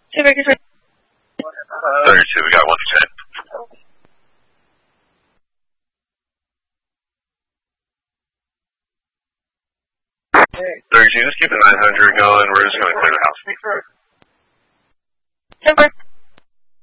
32, we got 110. Just keep the 900 going. We're just going to clear the house. 10-4.